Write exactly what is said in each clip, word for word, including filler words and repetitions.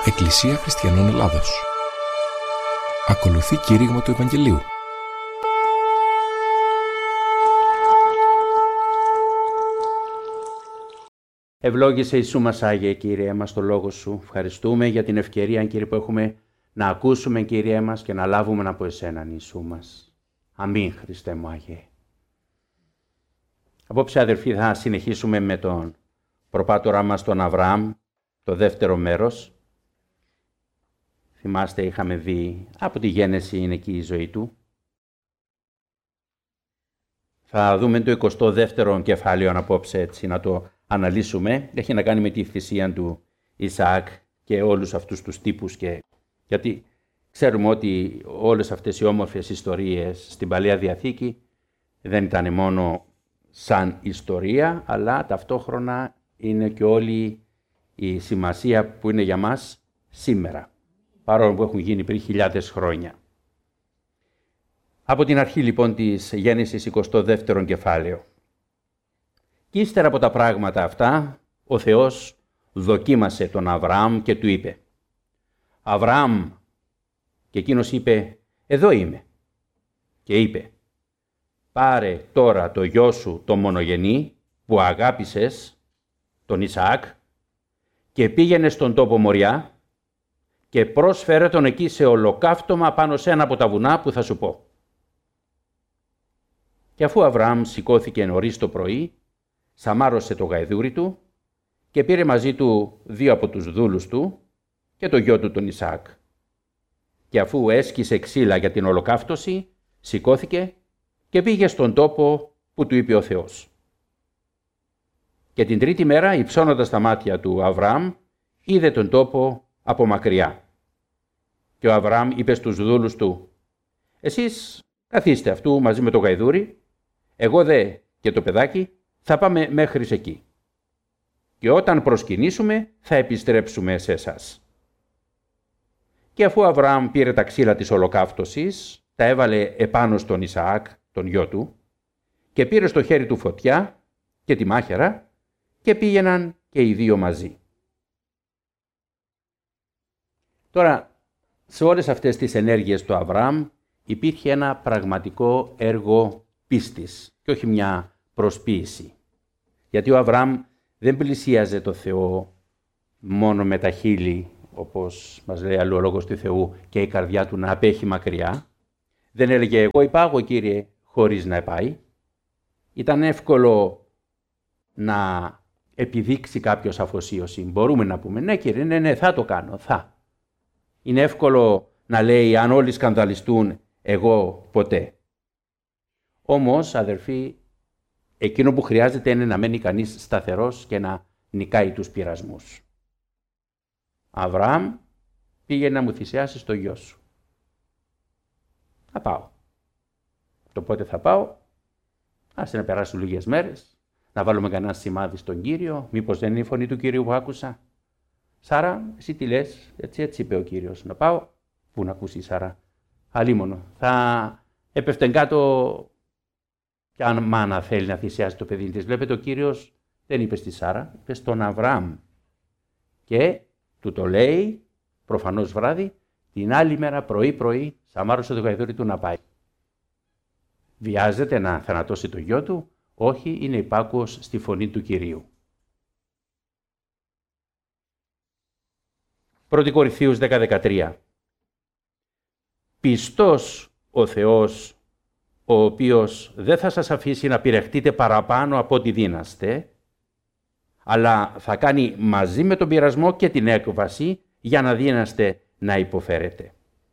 Εκκλησία Χριστιανών Ελλάδος. Ακολουθεί κήρυγμα του Ευαγγελίου. Ευλόγησε Ιησού μας, Άγιε Κύριε μας, το Λόγο Σου. Ευχαριστούμε για την ευκαιρία, Κύριε, που έχουμε να ακούσουμε, Κύριε μας, και να λάβουμε από Εσέναν, Ιησού μας. Αμήν, Χριστέ μου, Άγιε. Απόψε, αδερφοί, θα συνεχίσουμε με τον προπάτορά μας, τον Αβραάμ, το δεύτερο μέρος. Θυμάστε, είχαμε δει από τη γέννηση είναι εκεί η ζωή του. Θα δούμε το εικοστό δεύτερο κεφάλαιο απόψε, έτσι, να το αναλύσουμε. Έχει να κάνει με τη θυσία του Ισαάκ και όλους αυτούς τους τύπους. Και... γιατί ξέρουμε ότι όλες αυτές οι όμορφες ιστορίες στην Παλαιά Διαθήκη δεν ήταν μόνο σαν ιστορία, αλλά ταυτόχρονα είναι και όλη η σημασία που είναι για μας σήμερα, παρόλο που έχουν γίνει πριν χιλιάδες χρόνια. Από την αρχή λοιπόν της γέννησης, εικοστό δεύτερο κεφάλαιο. Και ύστερα από τα πράγματα αυτά, ο Θεός δοκίμασε τον Αβραάμ και του είπε: «Αβραάμ», και εκείνος είπε: «Εδώ είμαι». Και είπε: «Πάρε τώρα το γιο σου το μονογενή που αγάπησες, τον Ισαάκ, και πήγαινε στον τόπο Μοριά και πρόσφερε τον εκεί σε ολοκαύτωμα πάνω σε ένα από τα βουνά που θα σου πω». Και αφού Αβραάμ σηκώθηκε νωρίς το πρωί, σαμάρωσε το γαϊδούρι του και πήρε μαζί του δύο από τους δούλους του και το γιο του τον Ισαάκ. Και αφού έσκησε ξύλα για την ολοκαύτωση, σηκώθηκε και πήγε στον τόπο που του είπε ο Θεός. Και την τρίτη μέρα, υψώνοντας τα μάτια του Αβραάμ, είδε τον τόπο από μακριά. Και ο Αβραάμ είπε στους δούλους του: «Εσείς καθίστε αυτού μαζί με το γαϊδούρι, εγώ δε και το παιδάκι θα πάμε μέχρι εκεί. Και όταν προσκυνήσουμε θα επιστρέψουμε σε εσάς». Και αφού ο Αβραάμ πήρε τα ξύλα της ολοκαύτωσης, τα έβαλε επάνω στον Ισαάκ, τον γιο του, και πήρε στο χέρι του φωτιά και τη μάχαιρα και πήγαιναν και οι δύο μαζί. Τώρα, σε όλες αυτές τις ενέργειες του Αβραάμ υπήρχε ένα πραγματικό έργο πίστης και όχι μια προσποίηση. Γιατί ο Αβραάμ δεν πλησίαζε το Θεό μόνο με τα χείλη, όπως μας λέει αλλού ο Λόγος του Θεού, και η καρδιά του να απέχει μακριά. Δεν έλεγε «Εγώ υπάγω, Κύριε», χωρίς να πάει. Ήταν εύκολο να επιδείξει κάποιος αφοσίωση. Μπορούμε να πούμε «Ναι, Κύριε, ναι, ναι, θα το κάνω, θα». Είναι εύκολο να λέει «Αν όλοι σκανδαλιστούν, εγώ ποτέ». Όμως, αδερφοί, εκείνο που χρειάζεται είναι να μένει κανείς σταθερός και να νικάει τους πειρασμούς. «Αβραάμ, πήγε να μου θυσιάσεις το γιο σου». «Θα πάω». Το πότε θα πάω? Άσε να περάσουν λίγες μέρες, να βάλουμε κανένα σημάδι στον Κύριο, μήπως δεν είναι η φωνή του Κύριου που άκουσα. «Σάρα, εσύ τι λες?» Έτσι, έτσι είπε ο Κύριος. «Να πάω». Πού να ακούσει η Σάρα? Αλίμονο. Θα έπεφτεν κάτω κι αν μάνα θέλει να θυσιάσει το παιδί της. Βλέπετε, ο Κύριος δεν είπε στη Σάρα, είπε στον Αβραάμ. Και του το λέει, προφανώς βράδυ, την άλλη μέρα πρωί-πρωί σαμάρωσε το γαϊδούρι του να πάει. Βιάζεται να θανατώσει το γιο του? Όχι, είναι υπάκουος στη φωνή του Κυρίου. πρώτη Κορινθίους δέκα δεκατρία. «Πιστός ο Θεός, ο οποίος δεν θα σας αφήσει να πειραχτείτε παραπάνω από ό,τι δύναστε, αλλά θα κάνει μαζί με τον πειρασμό και την έκβαση για να δύναστε να υποφέρετε».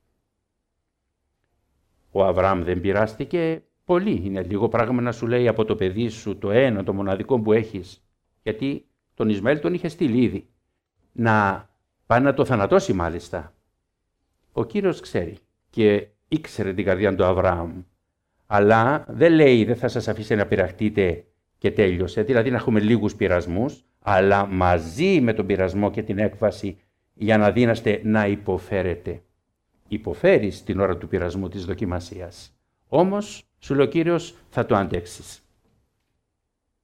Ο Αβραάμ δεν πειράστηκε πολύ. Είναι λίγο πράγμα να σου λέει από το παιδί σου, το ένα, το μοναδικό που έχεις, γιατί τον Ισμαήλ τον είχε στείλει ήδη, να πάει να το θανατώσει μάλιστα. Ο Κύριος ξέρει και ήξερε την καρδιά του Αβραάμ, αλλά δεν λέει δεν θα σας αφήσει να πειραχτείτε και τέλειωσε, δηλαδή να έχουμε λίγους πειρασμούς, αλλά μαζί με τον πειρασμό και την έκβαση για να δύναστε να υποφέρετε. Υποφέρεις την ώρα του πειρασμού, της δοκιμασίας. Όμως, σου λέει ο Κύριος, θα το αντέξεις.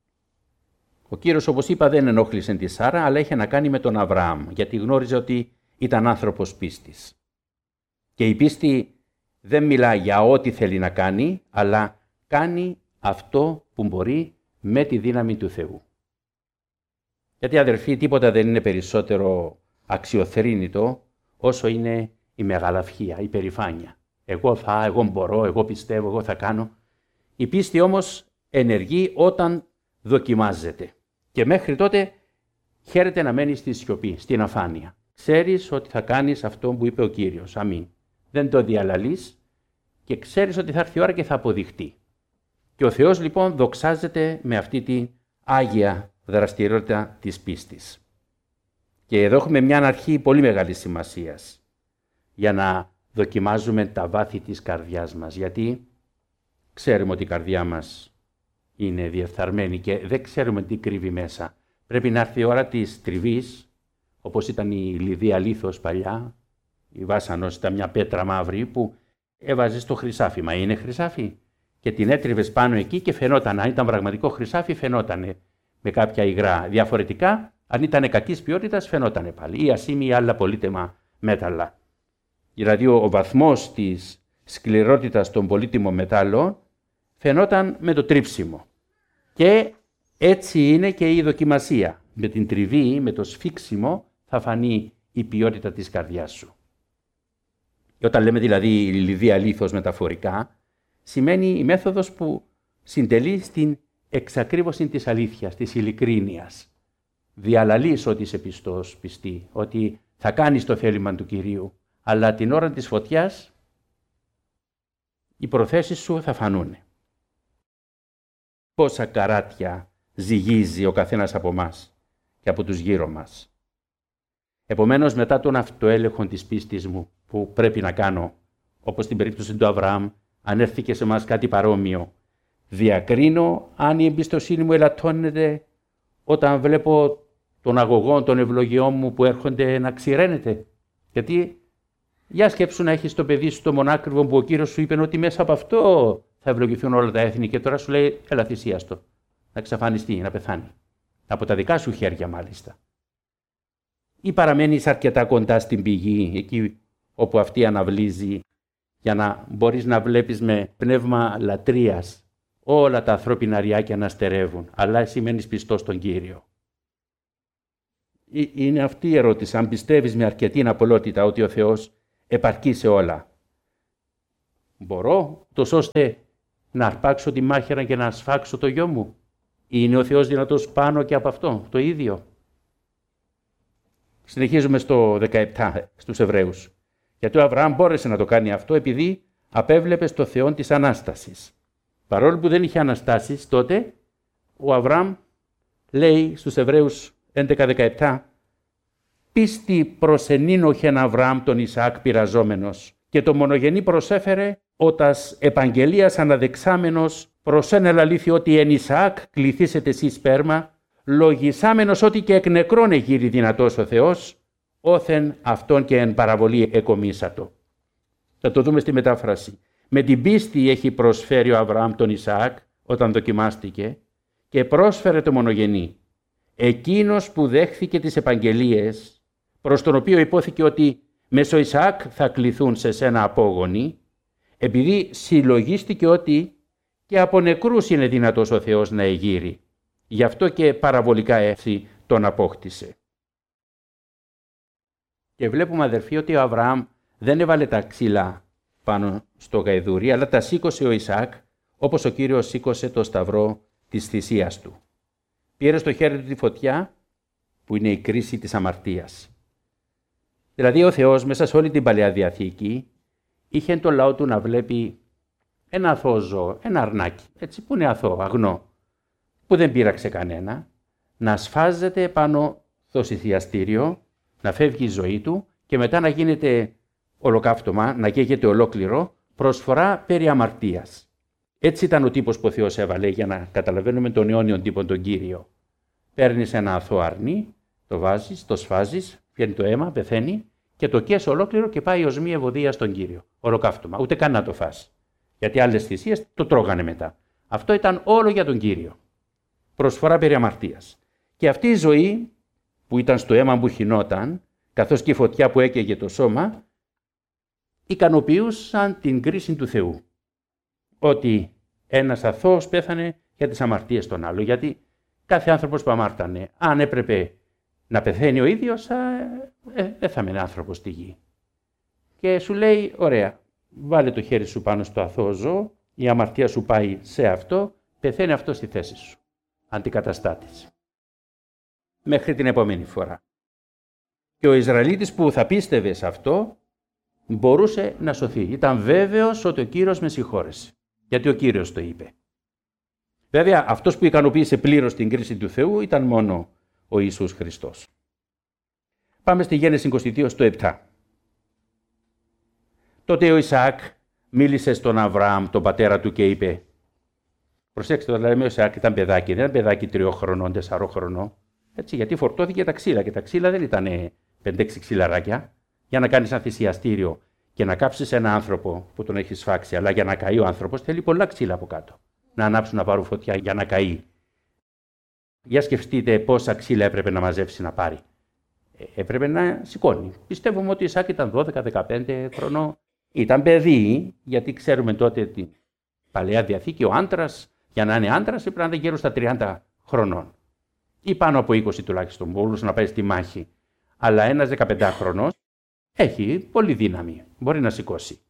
Ο Κύριος, όπως είπα, δεν ενόχλησε τη Σάρα, αλλά είχε να κάνει με τον Αβραάμ, γιατί γνώριζε ότι ήταν άνθρωπος πίστης. Και η πίστη δεν μιλά για ό,τι θέλει να κάνει, αλλά κάνει αυτό που μπορεί με τη δύναμη του Θεού. Γιατί αδερφοί, τίποτα δεν είναι περισσότερο αξιοθρήνητο όσο είναι η μεγαλαυχία, η περηφάνεια. Εγώ θα, εγώ μπορώ, εγώ πιστεύω, εγώ θα κάνω. Η πίστη όμως ενεργεί όταν δοκιμάζεται. Και μέχρι τότε χαίρεται να μένει στη σιωπή, στην αφάνεια. Ξέρεις ότι θα κάνεις αυτό που είπε ο Κύριος. Αμήν. Δεν το διαλαλείς και ξέρεις ότι θα έρθει η ώρα και θα αποδειχτεί. Και ο Θεός λοιπόν δοξάζεται με αυτή την άγια δραστηριότητα της πίστης. Και εδώ έχουμε μια αρχή πολύ μεγάλη σημασίας για να δοκιμάζουμε τα βάθη της καρδιάς μας. Γιατί ξέρουμε ότι η καρδιά μας είναι διεφθαρμένη και δεν ξέρουμε τι κρύβει μέσα. Πρέπει να έρθει η ώρα της τριβής, όπως ήταν η Λιδία Λίθος παλιά. Η Βάσανος ήταν μια πέτρα μαύρη που έβαζε στο χρυσάφι. Μα είναι χρυσάφι. Και την έτριβες πάνω εκεί και φαινόταν. Αν ήταν πραγματικό χρυσάφι, φαινόταν με κάποια υγρά. Διαφορετικά, αν ήταν κακής ποιότητας, φαινόταν πάλι. Ή ασήμι ή άλλα πολύτιμα μέταλλα. Δηλαδή, ο βαθμός της σκληρότητας των πολύτιμων μετάλλων φαινόταν με το τρίψιμο. Και έτσι είναι και η δοκιμασία. Με την τριβή, με το σφίξιμο, θα φανεί η ποιότητα της καρδιάς σου. Και όταν λέμε δηλαδή η Λιδία Λίθος μεταφορικά, σημαίνει η μέθοδος που συντελεί στην εξακρίβωση της αλήθειας, της ειλικρίνειας. Διαλαλείς ότι είσαι πιστός, πιστή, ότι θα κάνεις το θέλημα του Κυρίου, αλλά την ώρα της φωτιάς οι προθέσεις σου θα φανούν. Πόσα καράτια ζυγίζει ο καθένας από μας και από τους γύρω μας. Επομένως, μετά τον αυτοέλεγχο της πίστης μου που πρέπει να κάνω, όπως στην περίπτωση του Αβραάμ, αν έρθει και σε μας κάτι παρόμοιο, διακρίνω αν η εμπιστοσύνη μου ελαττώνεται όταν βλέπω των αγωγών, των ευλογιών μου που έρχονται να ξηραίνεται. Γιατί για σκέψου να έχεις το παιδί σου το μονάκριβο που ο Κύριος σου είπε ότι μέσα από αυτό θα ευλογηθούν όλα τα έθνη και τώρα σου λέει έλα θυσίαστο, να εξαφανιστεί, να πεθάνει. Από τα δικά σου χέρια μάλιστα. Ή παραμένεις αρκετά κοντά στην πηγή, εκεί όπου αυτή αναβλύζει, για να μπορείς να βλέπεις με πνεύμα λατρείας όλα τα ανθρώπινα αριάκια να στερεύουν, αλλά εσύ μένεις πιστός στον Κύριο. Είναι αυτή η ερώτηση, αν πιστεύεις με αρκετή απολότητα ότι ο Θεός επαρκεί σε όλα. Μπορώ, τόσο ώστε να αρπάξω τη μάχαιρα και να σφάξω το γιο μου. Είναι ο Θεός δυνατός πάνω και από αυτό, το ίδιο. Συνεχίζουμε στο δεκαεπτά, στους Εβραίους. Γιατί ο Αβραάμ μπόρεσε να το κάνει αυτό επειδή απέβλεπε στο Θεό της Ανάστασης. Παρόλο που δεν είχε Αναστάσεις, τότε ο Αβραάμ λέει στους Εβραίους έντεκα δεκαεπτά «Πίστη προσενήνοχεν Αβραάμ τον Ισαάκ πειραζόμενος και το μονογενή προσέφερε ότας επαγγελίας αναδεξάμενος προσέν ελαλήθη ότι εν Ισαάκ κληθήσετε εσείς σπέρμα, λογισάμενος ότι και εκ νεκρών εγείρει δυνατός ο Θεός, όθεν αυτόν και εν παραβολή εκομίσατο». Θα το δούμε στη μετάφραση. Με την πίστη έχει προσφέρει ο Αβραάμ τον Ισαάκ όταν δοκιμάστηκε και πρόσφερε το μονογενή. Εκείνος που δέχθηκε τις επαγγελίες, προς τον οποίο υπόθηκε ότι μέσω Ισαάκ θα κληθούν σε σένα απόγονοι, επειδή συλλογίστηκε ότι και από νεκρούς είναι δυνατός ο Θεός να εγείρει. Γι' αυτό και παραβολικά έτσι τον απόκτησε. Και βλέπουμε αδερφοί ότι ο Αβραάμ δεν έβαλε τα ξύλα πάνω στο γαϊδούρι, αλλά τα σήκωσε ο Ισαάκ, όπως ο Κύριος σήκωσε το σταυρό της θυσίας του. Πήρε στο χέρι του τη φωτιά, που είναι η κρίση της αμαρτίας. Δηλαδή ο Θεός μέσα σε όλη την Παλαιά Διαθήκη είχε τον λαό του να βλέπει ένα αθώο ζώο, ένα αρνάκι, έτσι που είναι αθώο, αγνό, που δεν πείραξε κανένα, να σφάζεται πάνω στο θυσιαστήριο, να φεύγει η ζωή του και μετά να γίνεται ολοκαύτωμα, να καίγεται ολόκληρο, προσφορά περί αμαρτίας. Έτσι ήταν ο τύπος που ο Θεός έβαλε για να καταλαβαίνουμε τον αιώνιον τύπο τον Κύριο. Παίρνεις ένα αθώο αρνί, το βάζεις, το σφάζεις, βγαίνει το αίμα, πεθαίνει και το καίς ολόκληρο και πάει ως μία ευωδία στον Κύριο. Ολοκαύτωμα, ούτε καν να το φας. Γιατί άλλες θυσίες το τρώγανε μετά. Αυτό ήταν όλο για τον Κύριο. Προσφορά περί αμαρτίας. Και αυτή η ζωή που ήταν στο αίμα που χυνόταν, καθώς και η φωτιά που έκαιγε το σώμα, ικανοποιούσαν την κρίση του Θεού. Ότι ένας αθώος πέθανε για τις αμαρτίες των άλλων. Γιατί κάθε άνθρωπος που αμάρτανε, αν έπρεπε να πεθαίνει ο ίδιος, δεν ε, ε, θα μείνει άνθρωπος στη γη. Και σου λέει, ωραία, βάλε το χέρι σου πάνω στο αθώο ζώο, η αμαρτία σου πάει σε αυτό, πεθαίνει αυτό στη θέση σου. Αντικαταστάτης. Μέχρι την επόμενη φορά. Και ο Ισραηλίτης που θα πίστευε σε αυτό, μπορούσε να σωθεί. Ήταν βέβαιος ότι ο Κύριος με συγχώρεσε. Γιατί ο Κύριος το είπε. Βέβαια, αυτός που ικανοποίησε πλήρως την κρίση του Θεού ήταν μόνο ο Ιησούς Χριστός. Πάμε στη Γένεση είκοσι δύο στο επτά. Τότε ο Ισαάκ μίλησε στον Αβραάμ, τον πατέρα του, και είπε, προσέξτε, δηλαδή ο Ισαάκ ήταν παιδάκι, δεν ήταν παιδάκι τριών χρονών, τεσσάρων χρονών, έτσι, γιατί φορτώθηκε τα ξύλα και τα ξύλα δεν ήταν πέντε-έξι ξυλαράκια. Για να κάνεις ένα θυσιαστήριο και να κάψεις ένα άνθρωπο που τον έχει σφάξει, αλλά για να καεί ο άνθρωπος θέλει πολλά ξύλα από κάτω. Να ανάψουν, να πάρουν φωτιά για να καεί. Για σκεφτείτε πόσα ξύλα έπρεπε να μαζεύσει να πάρει. Ε, έπρεπε να σηκώνει. Πιστεύουμε ότι ο Ισαάκ ήταν δώδεκα δεκαπέντε χρονών. Ήταν παιδί, γιατί ξέρουμε τότε την Παλαιά Διαθήκη, ο άντρας, για να είναι άντρας, έπρεπε να είναι γύρω στα τριάντα χρονών. Ή πάνω από είκοσι τουλάχιστον, μπορούσε να πάει στη μάχη. Αλλά ένας δεκαπεντάχρονος έχει πολύ δύναμη, μπορεί να σηκώσει.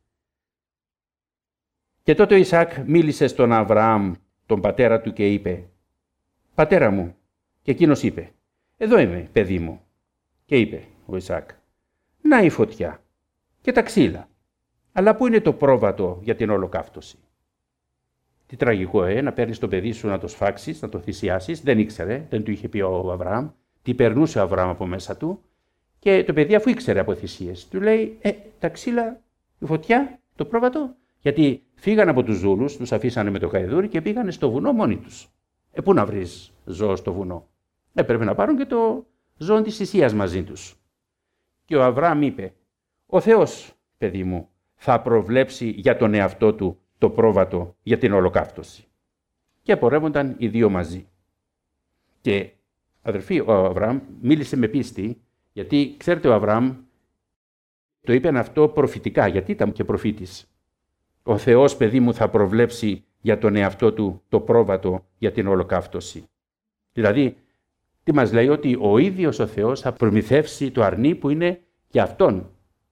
Και τότε ο Ισαάκ μίλησε στον Αβραάμ, τον πατέρα του, και είπε, «Πατέρα μου». Και εκείνος είπε, «Εδώ είμαι, παιδί μου». Και είπε ο Ισαάκ, «Να η φωτιά και τα ξύλα, αλλά πού είναι το πρόβατο για την ολοκαύτωση?» Τι τραγικό, ε, να παίρνεις το παιδί σου να το σφάξεις, να το θυσιάσεις. Δεν ήξερε, δεν του είχε πει ο Αβραάμ. Τι περνούσε ο Αβραάμ από μέσα του. Και το παιδί, αφού ήξερε από θυσίες, του λέει, «Ε, τα ξύλα, η φωτιά, το πρόβατο». Γιατί φύγανε από τους δούλους, τους αφήσανε με το γαϊδούρι και πήγανε στο βουνό μόνοι τους. Ε, πού να βρεις ζώο στο βουνό? Ε, πρέπει να πάρουν και το ζώο της θυσίας μαζί τους. Και ο Αβραάμ είπε, «Ο Θεός, παιδί μου, θα προβλέψει για τον εαυτό του το πρόβατο για την ολοκαύτωση». Και πορεύονταν οι δύο μαζί. Και αδερφοί, ο Αβραάμ μίλησε με πίστη, γιατί ξέρετε, ο Αβραάμ το είπε αυτό προφητικά, γιατί ήταν και προφήτης. Ο Θεός, παιδί μου, θα προβλέψει για τον εαυτό του το πρόβατο για την ολοκαύτωση. Δηλαδή, τι μας λέει? Ότι ο ίδιος ο Θεός θα προμηθεύσει το αρνί που είναι για αυτόν.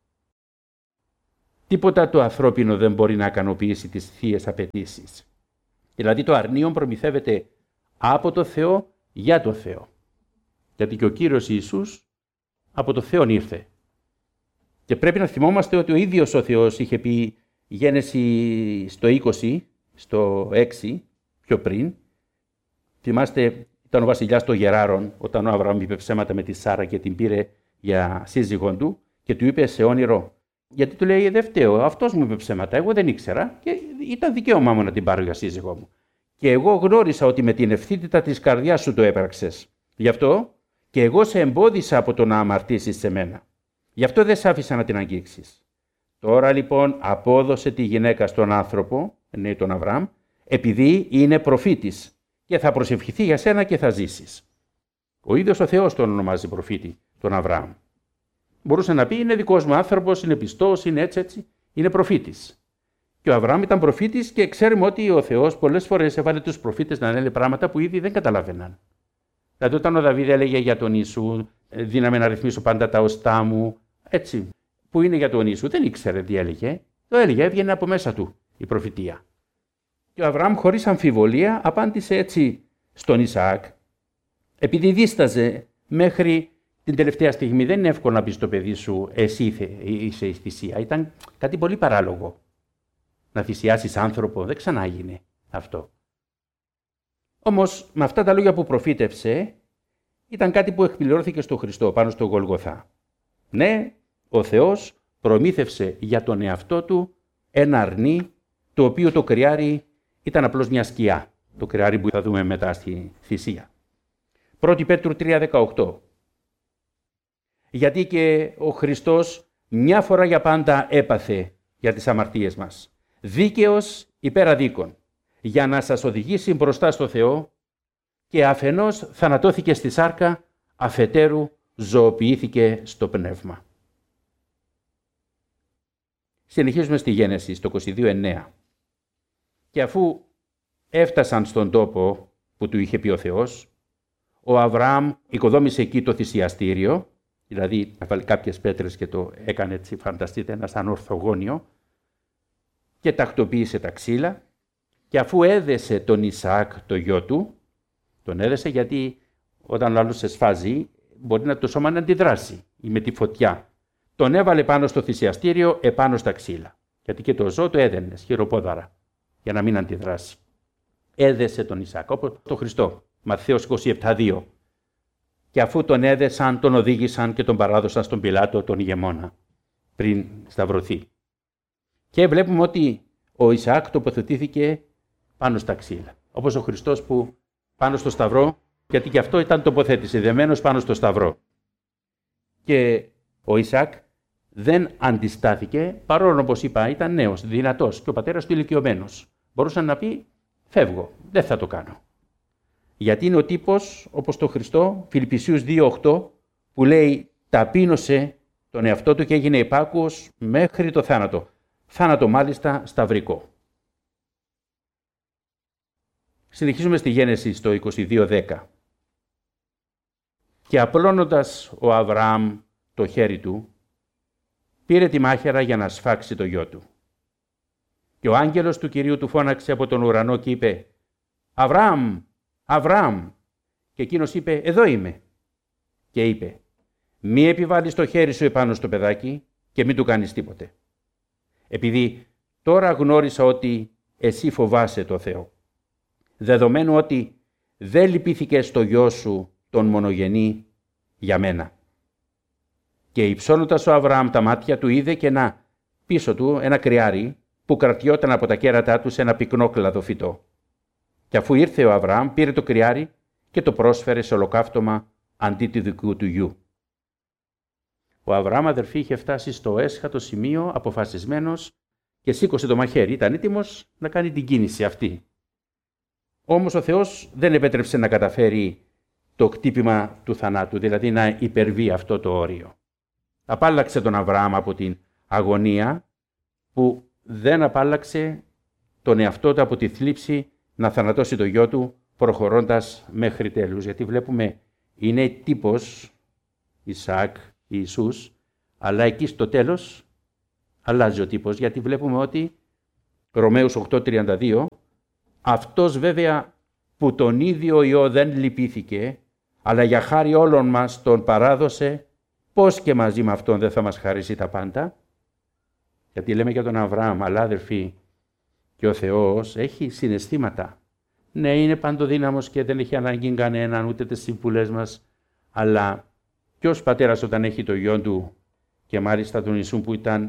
Τίποτα το ανθρώπινο δεν μπορεί να ικανοποιήσει τις θείες απαιτήσεις. Δηλαδή το αρνίον προμηθεύεται από το Θεό για το Θεό. Γιατί και ο Κύριος Ιησούς από το Θεό ήρθε. Και πρέπει να θυμόμαστε ότι ο ίδιος ο Θεός είχε πει, Γένεση στο είκοσι, στο έξι, πιο πριν, θυμάστε, ήταν ο βασιλιάς των Γεράρων, όταν ο Αβραάμ είπε ψέματα με τη Σάρα και την πήρε για σύζυγον του και του είπε σε όνειρο, γιατί του λέει, δεν φταίω, αυτός μου είπε ψέματα, εγώ δεν ήξερα και ήταν δικαίωμά μου να την πάρω για σύζυγό μου. Και εγώ γνώρισα ότι με την ευθύτητα της καρδιάς σου το έπραξες. Γι' αυτό και εγώ σε εμπόδισα από το να αμαρτήσεις σε μένα. Γι' αυτό δεν σ' άφησα να την αγγίξεις. Τώρα λοιπόν απόδωσε τη γυναίκα στον άνθρωπο, ναι, τον Αβραάμ, επειδή είναι προφήτης και θα προσευχηθεί για σένα και θα ζήσεις. Ο ίδιος ο Θεός τον ονομάζει προφήτη, τον Αβραάμ. Μπορούσε να πει, είναι δικός μου άνθρωπος, είναι πιστός, είναι έτσι έτσι, είναι προφήτης. Και ο Αβραάμ ήταν προφήτης και ξέρουμε ότι ο Θεός πολλές φορές έβαλε τους προφήτες να λένε πράγματα που ήδη δεν καταλάβαιναν. Δηλαδή όταν ο Δαβίδ έλεγε για τον Ιησού, δύναμη να ρυθμίσω πάντα τα οστά μου, έτσι, που είναι για τον Ιησού, δεν ήξερε τι έλεγε. Το έλεγε, έβγαινε από μέσα του η προφητεία. Και ο Αβραάμ χωρίς αμφιβολία απάντησε έτσι στον Ισαάκ. Επειδή δίσταζε μέχρι την τελευταία στιγμή, δεν είναι εύκολο να πει στο παιδί σου, εσύ είσαι η θυσία. Ήταν κάτι πολύ παράλογο. Να θυσιάσεις άνθρωπο, δεν ξανάγινε αυτό. Όμως με αυτά τα λόγια που προφήτευσε, ήταν κάτι που εκπληρώθηκε στο Χριστό πάνω στο Γολγοθά. Ναι, ο Θεός προμήθευσε για τον εαυτό του ένα αρνί, το οποίο το κρυάρι ήταν απλώς μια σκιά. Το κρυάρι που θα δούμε μετά στη θυσία. πρώτη Πέτρου τρία δεκαοκτώ. Γιατί και ο Χριστός μια φορά για πάντα έπαθε για τις αμαρτίες μας. Δίκαιος υπέρ αδίκων, για να σας οδηγήσει μπροστά στο Θεό, και αφενός θανατώθηκε στη σάρκα, αφετέρου ζωοποιήθηκε στο πνεύμα. Συνεχίζουμε στη Γένεση, στο είκοσι δύο εννέα. Και αφού έφτασαν στον τόπο που του είχε πει ο Θεός, ο Αβραάμ οικοδόμησε εκεί το θυσιαστήριο, δηλαδή έβαλε κάποιες πέτρες και το έκανε έτσι, φανταστείτε, ένα σαν ορθογώνιο, και τακτοποίησε τα ξύλα, και αφού έδεσε τον Ισαάκ το γιο του, τον έδεσε γιατί όταν άλλος σε σφάζει μπορεί να το σώμα να αντιδράσει ή με τη φωτιά. Τον έβαλε πάνω στο θυσιαστήριο επάνω στα ξύλα, γιατί και το ζώο το έδαινε χειροπόδαρα για να μην αντιδράσει. Έδεσε τον Ισαάκ, όπως τον Χριστό, Ματθαίος είκοσι επτά δύο. Και αφού τον έδεσαν, τον οδήγησαν και τον παράδωσαν στον Πιλάτο, τον ηγεμόνα, πριν σταυρωθεί. Και βλέπουμε ότι ο Ισαάκ τοποθετήθηκε πάνω στα ξύλα. Όπως ο Χριστός που πάνω στο σταυρό, γιατί και αυτό ήταν τοποθέτηση, δεμένος πάνω στο σταυρό. Και ο Ισαάκ δεν αντιστάθηκε, παρόλο όπως είπα ήταν νέος, δυνατός και ο πατέρας του ηλικιωμένος. Μπορούσε να πει φεύγω, δεν θα το κάνω. Γιατί είναι ο τύπος, όπως το Χριστό, Φιλιππισίους δύο οκτώ, που λέει ταπείνωσε τον εαυτό του και έγινε υπάκουος μέχρι το θάνατο. Θάνατο μάλιστα σταυρικό. Συνεχίζουμε στη Γένεση στο είκοσι δύο δέκα. Και απλώνοντας ο Αβραάμ το χέρι του, πήρε τη μάχαιρα για να σφάξει το γιο του. Και ο άγγελος του Κυρίου του φώναξε από τον ουρανό και είπε «Αβραάμ, Αβραάμ». Και εκείνος είπε «Εδώ είμαι». Και είπε «Μη επιβάλλεις το χέρι σου επάνω στο παιδάκι και μην του κάνεις τίποτε. Επειδή τώρα γνώρισα ότι εσύ φοβάσαι το Θεό, δεδομένου ότι δεν λυπήθηκες στο γιο σου τον μονογενή για μένα». Και υψώνοντας ο Αβραάμ τα μάτια του είδε και να πίσω του ένα κρυάρι που κρατιόταν από τα κέρατά του σε ένα πυκνό κλαδό φυτό. Και αφού ήρθε ο Αβραάμ πήρε το κρυάρι και το πρόσφερε σε ολοκαύτωμα αντί του δικού του γιου. Ο Αβραάμ, αδερφοί, είχε φτάσει στο έσχατο σημείο αποφασισμένος και σήκωσε το μαχαίρι. Ήταν έτοιμος να κάνει την κίνηση αυτή. Όμως ο Θεός δεν επέτρεψε να καταφέρει το χτύπημα του θανάτου, δηλαδή να υπερβεί αυτό το όριο. Απάλλαξε τον Αβραάμ από την αγωνία που δεν απάλλαξε τον εαυτό του από τη θλίψη να θανατώσει το γιο του προχωρώντας μέχρι τέλους. Γιατί βλέπουμε είναι τύπος Ισαάκ, Ιησούς, αλλά εκεί στο τέλος αλλάζει ο τύπος, γιατί βλέπουμε ότι Ρωμαίους οκτώ τριάντα δύο, αυτός βέβαια που τον ίδιο Υιό δεν λυπήθηκε, αλλά για χάρη όλων μας τον παράδωσε, πώς και μαζί με αυτόν δεν θα μας χαρίσει τα πάντα. Γιατί λέμε για τον Αβραάμ, αλλά αδερφοί, και ο Θεός έχει συναισθήματα. Ναι, είναι παντοδύναμος και δεν έχει ανάγκη κανέναν, ούτε τις συμβουλές μας, αλλά ποιος πατέρας όταν έχει το γιο του και μάλιστα τον Ιησού που ήταν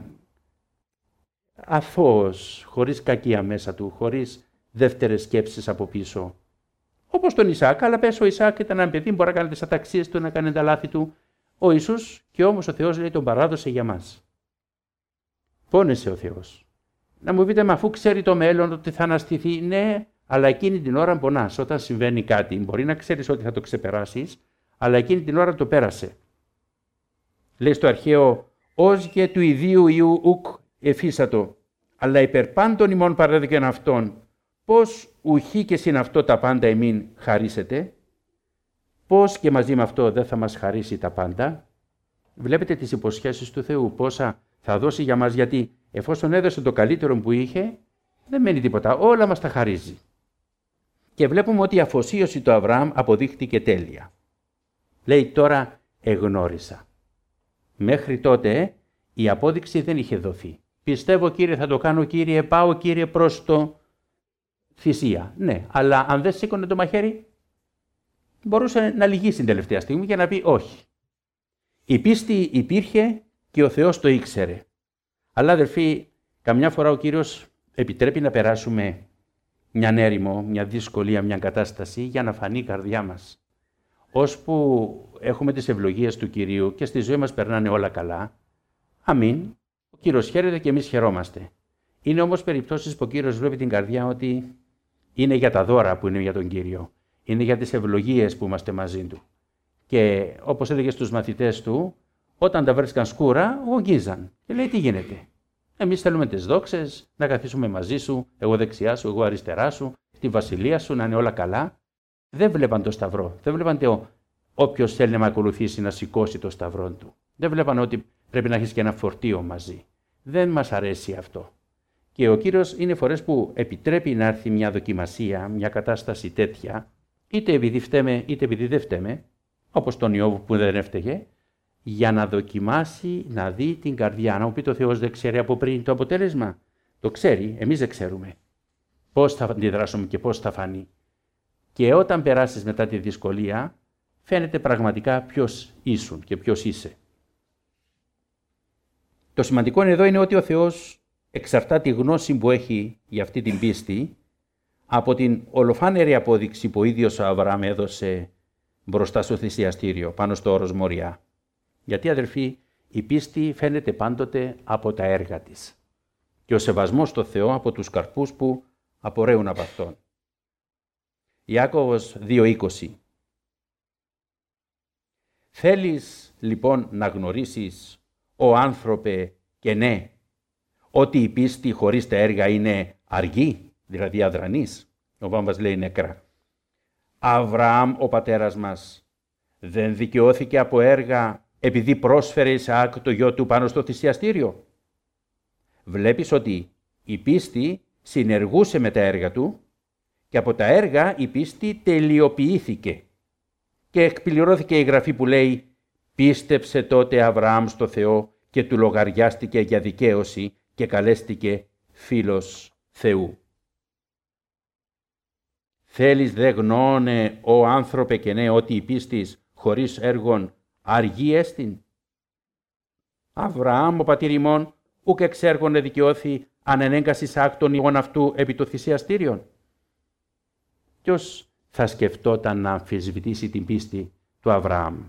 αθώος, χωρίς κακία μέσα του, χωρίς δεύτερες σκέψεις από πίσω. Όπως τον Ισαάκ, αλλά πες ο Ισαάκ ήταν ένα παιδί, μπορεί να κάνει τις αταξίες του, να κάνει τα λάθη του. Ο Ιησούς και όμως ο Θεός λέει τον παράδοσε για μας. Πόνεσε ο Θεός. Να μου πείτε, μα αφού ξέρει το μέλλον ότι θα αναστηθεί, ναι, αλλά εκείνη την ώρα πονάς. Όταν συμβαίνει κάτι, μπορεί να ξέρεις ότι θα το ξεπεράσεις, αλλά εκείνη την ώρα το πέρασε. Λέει στο αρχαίο, ως και του ιδίου Ιού ουκ εφίσατο, αλλά υπερ πάντων ημών παρέδικεν αυτόν, πώς ουχή και συν αυτό τα πάντα εμήν χαρίσετε, πώς και μαζί με αυτό δεν θα μας χαρίσει τα πάντα. Βλέπετε τις υποσχέσεις του Θεού, πόσα θα δώσει για μας, γιατί εφόσον έδωσε το καλύτερο που είχε, δεν μένει τίποτα, όλα μας τα χαρίζει. Και βλέπουμε ότι η αφοσίωση του Αβραάμ αποδείχτηκε τέλεια. Λέει τώρα εγνώρισα. Μέχρι τότε η απόδειξη δεν είχε δοθεί. Πιστεύω Κύριε θα το κάνω Κύριε, πάω Κύριε προς το θυσία. Ναι, αλλά αν δεν σήκωνε το μαχαίρι, μπορούσε να λυγίσει την τελευταία στιγμή και να πει όχι. Η πίστη υπήρχε και ο Θεός το ήξερε. Αλλά αδερφοί, καμιά φορά ο Κύριος επιτρέπει να περάσουμε μια έρημο, μια δυσκολία, μια κατάσταση για να φανεί η καρδιά μας. Ώσπου έχουμε τις ευλογίες του Κυρίου και στη ζωή μας περνάνε όλα καλά, αμήν, ο Κύριος χαίρεται και εμείς χαιρόμαστε. Είναι όμως περιπτώσεις που ο Κύριος βλέπει την καρδιά ότι είναι για τα δώρα που είναι για τον Κύριο. Είναι για τις ευλογίες που είμαστε μαζί Του. Και όπως έλεγε στους μαθητές του, όταν τα βρίσκαν σκούρα, γογγίζαν. Και λέει, τι γίνεται? Εμείς θέλουμε τις δόξες, να καθίσουμε μαζί σου, εγώ δεξιά σου, εγώ αριστερά σου, τη βασιλεία σου, να είναι όλα καλά. Δεν βλέπαν το σταυρό. Δεν βλέπαν το όποιος θέλει να με ακολουθήσει να σηκώσει το σταυρό του. Δεν βλέπαν ότι πρέπει να έχεις και ένα φορτίο μαζί. Δεν μας αρέσει αυτό. Και ο Κύριος είναι φορές που επιτρέπει να έρθει μια δοκιμασία, μια κατάσταση τέτοια, είτε επειδή φταίμε είτε επειδή δεν φταίμε, όπως τον Ιώβ που δεν έφταιγε, για να δοκιμάσει, να δει την καρδιά. Να μου πει το Θεός δεν ξέρει από πριν το αποτέλεσμα. Το ξέρει, εμείς δεν ξέρουμε. Πώς θα αντιδράσουμε και πώς θα φανεί. Και όταν περάσεις μετά τη δυσκολία, φαίνεται πραγματικά ποιος ήσουν και ποιος είσαι. Το σημαντικό εδώ είναι ότι ο Θεός εξαρτά τη γνώση που έχει για αυτή την πίστη από την ολοφάνερη απόδειξη που ο ίδιος ο Αβραάμ έδωσε μπροστά στο θυσιαστήριο, πάνω στο όρος Μοριά. Γιατί, αδερφοί, η πίστη φαίνεται πάντοτε από τα έργα της και ο σεβασμός στο Θεό από τους καρπούς που απορρέουν από Αυτόν. Ιάκωβος δύο είκοσι. Θέλεις λοιπόν να γνωρίσεις, ο άνθρωπε, και ναι, ότι η πίστη χωρίς τα έργα είναι αργή, δηλαδή αδρανής. Ο Βάμβας λέει νεκρά. Αβραάμ ο πατέρας μας δεν δικαιώθηκε από έργα επειδή πρόσφερε Ισαάκ το γιο του πάνω στο θυσιαστήριο. Βλέπεις ότι η πίστη συνεργούσε με τα έργα του και από τα έργα η πίστη τελειοποιήθηκε. Και εκπληρώθηκε η γραφή που λέει «Πίστεψε τότε Αβραάμ στο Θεό και του λογαριάστηκε για δικαίωση και καλέστηκε φίλος Θεού». Θέλεις δε γνώνε, ο άνθρωπε και ναι, ότι η πίστης χωρίς έργων αργή έστιν. Αβραάμ ο πατήρ ημών, ουκ εξ έργων εδικαιώθη αν ενέγκας Ισαάκ των ιών αυτού επί το θυσιαστήριον. Ποιος θα σκεφτόταν να αμφισβητήσει την πίστη του Αβραάμ?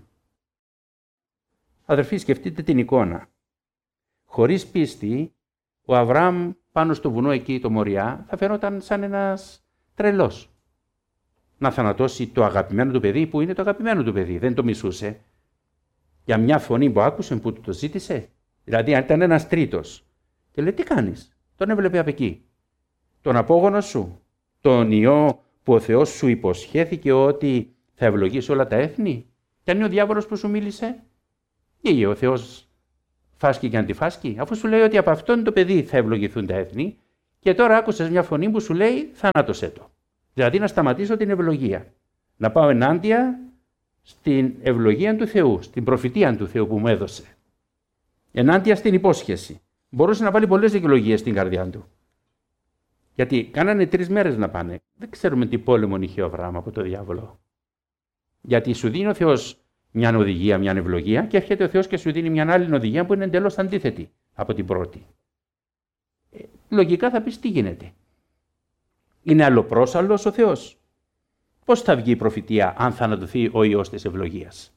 Αδερφοί, σκεφτείτε την εικόνα. Χωρίς πίστη, ο Αβραάμ πάνω στο βουνό εκεί, το Μοριά, θα φαινόταν σαν ένας τρελός. Να θανατώσει το αγαπημένο του παιδί που είναι το αγαπημένο του παιδί, δεν το μισούσε. Για μια φωνή που άκουσε που του το ζήτησε. Δηλαδή, αν ήταν ένας τρίτος. Και λέει, τι κάνεις? Τον έβλεπε από εκεί. Τον απόγονο σου, τον Υιό που ο Θεός σου υποσχέθηκε ότι θα ευλογήσει όλα τα έθνη. Και αν είναι ο διάβολος που σου μίλησε, ή ο Θεός φάσκει και αντιφάσκει, αφού σου λέει ότι από αυτόν το παιδί θα ευλογηθούν τα έθνη, και τώρα άκουσες μια φωνή που σου λέει θάνατωσέ το. Δηλαδή να σταματήσω την ευλογία. Να πάω ενάντια στην ευλογία του Θεού, στην προφητεία του Θεού που μου έδωσε. Ενάντια στην υπόσχεση. Μπορούσε να βάλει πολλές δικαιολογίες στην καρδιά του. Γιατί κάνανε τρεις μέρες να πάνε. Δεν ξέρουμε τι πόλεμο είχε ο Αβραάμ από το διάβολο. Γιατί σου δίνει ο Θεός μια οδηγία, μια ευλογία, και έρχεται ο Θεός και σου δίνει μια άλλη οδηγία που είναι εντελώς αντίθετη από την πρώτη. Ε, λογικά θα πεις τι γίνεται. Είναι αλλοπρόσαλλος ο Θεός. Πώς θα βγει η προφητεία αν θανατωθεί ο Υιός της ευλογίας?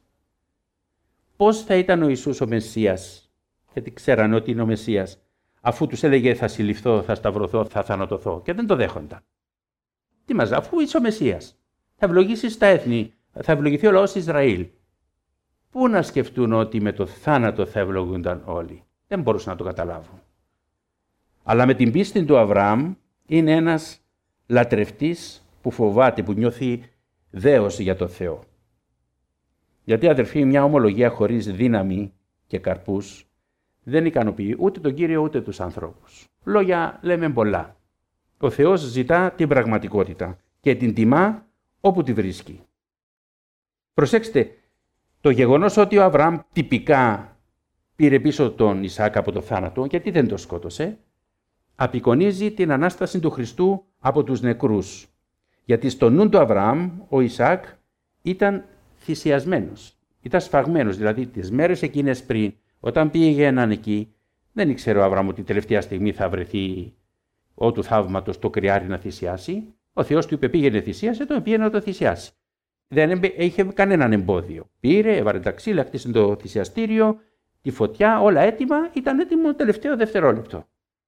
Πώς θα ήταν ο Ιησούς ο Μεσσίας, γιατί ξέρανε ότι είναι ο Μεσσίας, αφού τους έλεγε θα συλληφθώ, θα σταυρωθώ, θα θανατωθώ, και δεν το δέχονταν? Τι μας, αφού είσαι ο Μεσσίας, θα ευλογήσεις τα έθνη, θα ευλογηθεί ο λαός Ισραήλ. Πού να σκεφτούν ότι με το θάνατο θα ευλογούνταν όλοι? Δεν μπορούσαν να το καταλάβουν. Αλλά με την πίστη του Αβραάμ είναι ένας λατρευτής που φοβάται, που νιώθει δέος για το Θεό. Γιατί, αδερφοί, μια ομολογία χωρίς δύναμη και καρπούς δεν ικανοποιεί ούτε τον Κύριο ούτε τους ανθρώπους. Λόγια λέμε πολλά. Ο Θεός ζητά την πραγματικότητα και την τιμά όπου τη βρίσκει. Προσέξτε, το γεγονός ότι ο Αβραάμ τυπικά πήρε πίσω τον Ισαάκ από το θάνατο, γιατί δεν το σκότωσε, απεικονίζει την Ανάσταση του Χριστού από τους νεκρούς. Γιατί στο νου του Αβραάμ ο Ισαάκ ήταν θυσιασμένος, ήταν σφαγμένος, δηλαδή τις μέρες εκείνες πριν, όταν πήγαιναν εκεί, δεν ήξερε ο Αβραάμ ότι τελευταία στιγμή θα βρεθεί ο του θαύματος το κρυάρι να θυσιάσει. Ο Θεός του είπε πήγαινε θυσίασε, το πήγαινε να το θυσιάσει. Δεν είχε κανέναν εμπόδιο. Πήρε, έβαλε τα ξύλα, χτίσε το θυσιαστήριο, τη φωτιά, όλα έτοιμα, ήταν έτοιμο τελευταίο δευτερόλεπτο.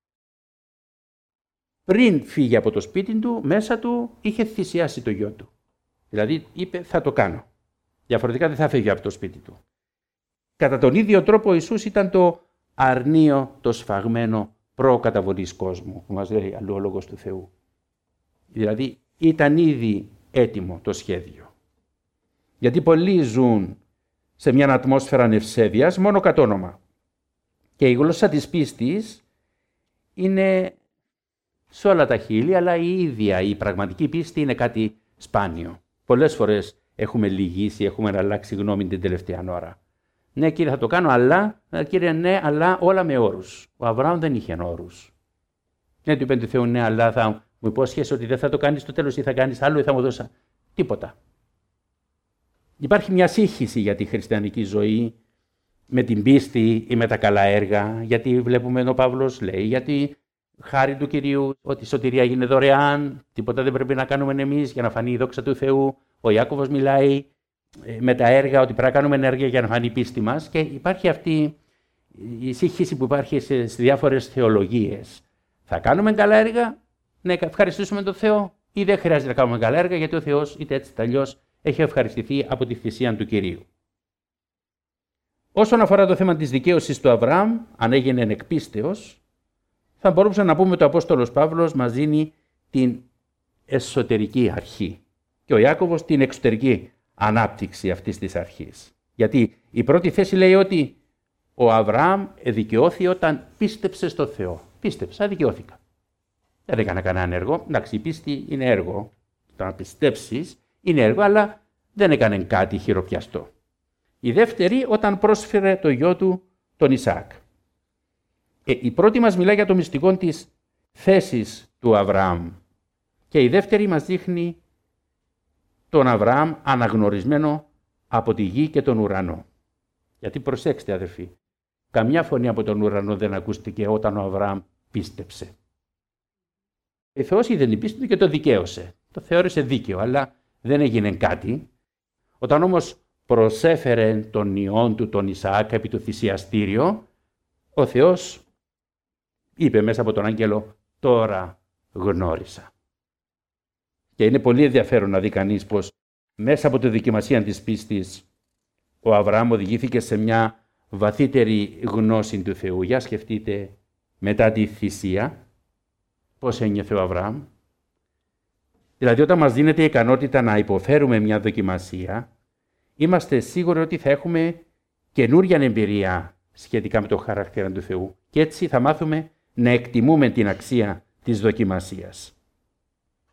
Πριν φύγει από το σπίτι του, μέσα του είχε θυσιάσει το γιο του. Δηλαδή είπε θα το κάνω. Διαφορετικά δεν θα φύγει από το σπίτι του. Κατά τον ίδιο τρόπο ο Ιησούς ήταν το αρνείο, το σφαγμένο προκαταβολής κόσμου, που μας λέει αλλού ο Λόγος του Θεού. Δηλαδή ήταν ήδη έτοιμο το σχέδιο. Γιατί πολλοί ζουν σε μια ατμόσφαιρα νευσέβειας μόνο κατ' όνομα. Και η γλώσσα της πίστης είναι σε όλα τα χείλη, αλλά η ίδια, η πραγματική πίστη είναι κάτι σπάνιο. Πολλές φορές έχουμε λυγίσει, έχουμε αλλάξει γνώμη την τελευταία ώρα. Ναι, κύριε, θα το κάνω, αλλά, κύριε, ναι, αλλά όλα με όρους. Ο Αβραάμ δεν είχε όρους. Ναι, του είπε του Θεού, ναι, αλλά θα μου υπόσχεσαι ότι δεν θα το κάνεις στο τέλος ή θα κάνεις άλλο ή θα μου δώσει. Τίποτα. Υπάρχει μια σύγχυση για τη χριστιανική ζωή με την πίστη ή με τα καλά έργα, γιατί βλέπουμε ο Παύλος λέει, γιατί χάρη του Κυρίου, ότι η σωτηρία έγινε δωρεάν, τίποτα δεν πρέπει να κάνουμε εμείς για να φανεί η δόξα του Θεού. Ο Ιάκωβος μιλάει με τα έργα, ότι πρέπει να κάνουμε ενέργεια για να φανεί η πίστη μας, και υπάρχει αυτή η σύγχυση που υπάρχει σε διάφορες θεολογίες. Θα κάνουμε καλά έργα, να ευχαριστήσουμε τον Θεό, ή δεν χρειάζεται να κάνουμε καλά έργα, γιατί ο Θεός είτε έτσι είτε αλλιώς έχει ευχαριστηθεί από τη θυσία του Κυρίου. Όσον αφορά το θέμα της δικαίωσης του Αβραάμ, αν έγινε εκ πίστεως, θα μπορούσε να πούμε ότι ο Απόστολος Παύλος μας δίνει την εσωτερική αρχή και ο Ιάκωβος την εξωτερική ανάπτυξη αυτής της αρχής. Γιατί η πρώτη θέση λέει ότι ο Αβραάμ εδικαιώθη όταν πίστεψε στο Θεό. Πίστεψα, δικαιώθηκα. Δεν έκανα κανένα έργο. Εντάξει, η πίστη είναι έργο. Το να πιστέψεις είναι έργο, αλλά δεν έκανε κάτι χειροπιαστό. Η δεύτερη όταν πρόσφερε το γιο του τον Ισαάκ. Ε, η πρώτη μας μιλάει για το μυστικό της θέσης του Αβραάμ και η δεύτερη μας δείχνει τον Αβραάμ αναγνωρισμένο από τη γη και τον ουρανό. Γιατί προσέξτε αδερφοί, καμιά φωνή από τον ουρανό δεν ακούστηκε όταν ο Αβραάμ πίστεψε. Ο Θεός είδε την πίστη του και το δικαίωσε. Το θεώρησε δίκαιο, αλλά δεν έγινε κάτι. Όταν όμως προσέφερε τον ιόν του τον Ισαάκ επί το θυσιαστήριο, ο Θεός είπε μέσα από τον άγγελο, τώρα γνώρισα. Και είναι πολύ ενδιαφέρον να δει κανείς πως μέσα από τη δοκιμασία της πίστης ο Αβραάμ οδηγήθηκε σε μια βαθύτερη γνώση του Θεού. Για σκεφτείτε μετά τη θυσία πώς ένιωθε ο Αβραάμ. Δηλαδή όταν μας δίνεται η ικανότητα να υποφέρουμε μια δοκιμασία, είμαστε σίγουροι ότι θα έχουμε καινούρια εμπειρία σχετικά με το χαρακτήρα του Θεού και έτσι θα μάθουμε να εκτιμούμε την αξία της δοκιμασίας.